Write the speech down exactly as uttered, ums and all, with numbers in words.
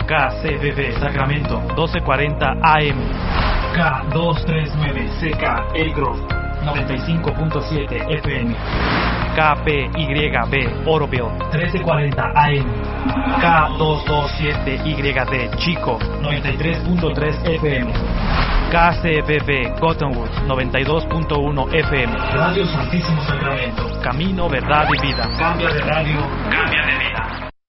K C B B Sacramento doce cuarenta A M. K doscientos treinta y nueve C K Elgrove noventa y cinco punto siete F M. K P Y B Oroville trece cuarenta A M. K doscientos veintisiete Y D Chico noventa y tres punto tres F M. K C B B Cottonwood noventa y dos punto uno F M. Radio Santísimo Sacramento. Camino, verdad y vida. Cambia de radio, cambia de vida.